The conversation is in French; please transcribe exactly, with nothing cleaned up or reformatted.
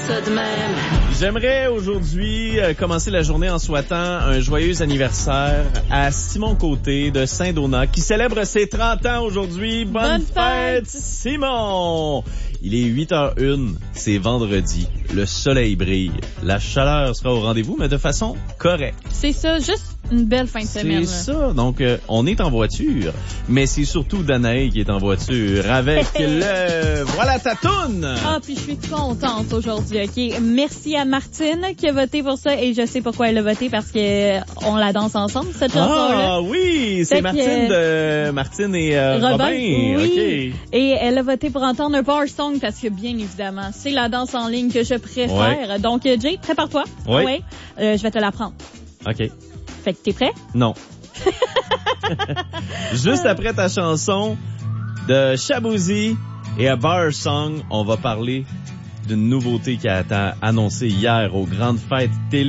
ça de même. J'aimerais aujourd'hui euh, commencer la journée en souhaitant un joyeux anniversaire à Simon Côté de Saint-Donat qui célèbre ses trente ans aujourd'hui. Bonne, Bonne fête, fête, Simon! Il est huit heures une, c'est vendredi, le soleil brille, la chaleur sera au rendez-vous, mais de façon correcte. C'est ça, juste une belle fin de semaine. C'est là. ça, donc euh, on est en voiture, mais c'est surtout Danae qui est en voiture avec le... Voilà ta toune! Ah, puis je suis contente aujourd'hui, OK? Merci à Martine qui a voté pour ça et je sais pourquoi elle a voté parce que on la danse ensemble, cette chanson-là. Ah oui, c'est Fait Martine que, de Martine et euh, Robin, Robin. oui. OK. Et elle a voté pour entendre un power song parce que, bien évidemment, c'est la danse en ligne que je préfère. Ouais. Donc, euh, Jay, prépare-toi. Oui. Ouais. Euh, je vais te l'apprendre. OK. Fait que t'es prêt? Non. Juste après ta chanson de Shaboozey et A Bar Song, on va parler d'une nouveauté qui a été annoncée hier aux grandes fêtes télé.